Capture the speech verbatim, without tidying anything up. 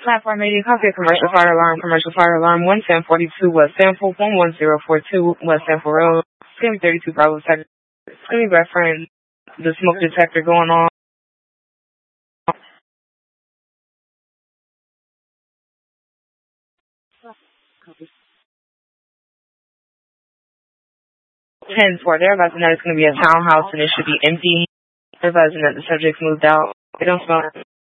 Platform media copy commercial fire alarm, commercial fire alarm, one ten forty-two West Sample, one one zero four two West Sample Road, Screaming thirty-two Bravo Sector, Screaming reference, the smoke detector going on. ten four, they're advising that it's going to be a townhouse and it should be empty. They're advising that the subject's moved out. They don't smell